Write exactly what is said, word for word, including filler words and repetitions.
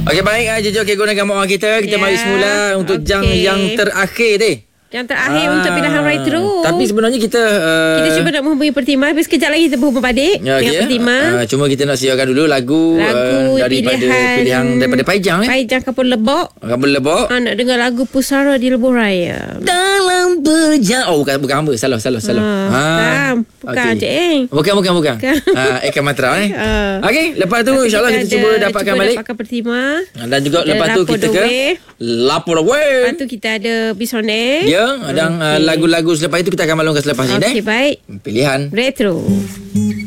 Okey, baik. Uh, jom kita gunakan moa kita. Kita Ya, mari semula untuk jam okey. yang terakhir deh. Yang terakhir Ah, untuk pilihan retro. Tapi sebenarnya kita uh, kita cuba nak menghubungi Pertima. Tapi sekejap lagi kita berhubung Padik ya, dengan okay. Pertima. Uh, cuma kita nak siarkan dulu lagu, Lagu uh, daripada pilihan, pilihan daripada Paijang eh. Paijang Kapur Lebok. Kapur Lebok. Ha, nak dengar lagu Pusara di Lebuh Raya. Dalam berjalan. Oh bukan bukan hamba. Salah salah salah. Ha, bukan. Bukan okey. Cik Eng. Bukan bukan bukan. Bukan. Ah, Eka Matra eh. Ah. Okey, lepas tu Lepas insya-Allah kita, ada- cuba dapatkan cuba balik. dapatkan Pertima. Dan juga Kita lepas tu Lapor kita the ke Way. Lapor the Way. Lepas tu kita ada Bisone. Ya, dan uh, lagu-lagu selepas itu kita akan maklumkan selepas ini Okey, eh. baik. Pilihan Retro.